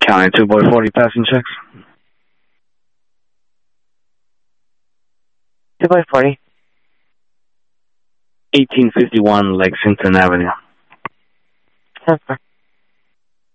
County 2 boy 40 passing checks. 2 boy 40. 1851 Lexington Avenue. Okay.